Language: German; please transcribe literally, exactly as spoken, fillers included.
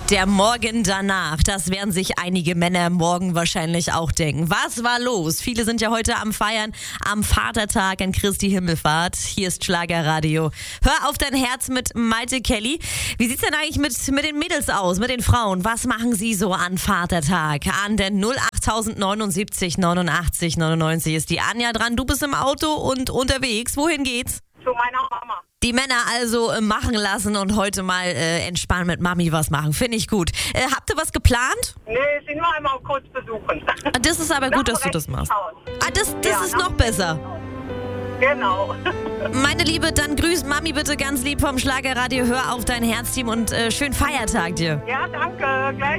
Der Morgen danach, das werden sich einige Männer morgen wahrscheinlich auch denken. Was war los? Viele sind ja heute am Feiern, am Vatertag, an Christi Himmelfahrt. Hier ist Schlagerradio. Hör auf dein Herz mit Maite Kelly. Wie sieht's denn eigentlich mit, mit den Mädels aus, mit den Frauen? Was machen sie so an Vatertag? An der null acht neunundsiebzig neunundachtzig neunundneunzig ist die Anja dran. Du bist im Auto und unterwegs. Wohin geht's? Zu meiner Mama. Die Männer also äh, machen lassen und heute mal äh, entspannen mit Mami was machen. Finde ich gut. Äh, habt ihr was geplant? Nee, sie nur einmal kurz besuchen. Ah, das ist aber gut, dass du das machst. Ah, das, das Ja, ist nach- noch besser. Genau. Meine Liebe, dann grüß Mami bitte ganz lieb vom Schlagerradio. Hör auf dein Herzteam und äh, schönen Feiertag dir. Ja, danke. Gleich.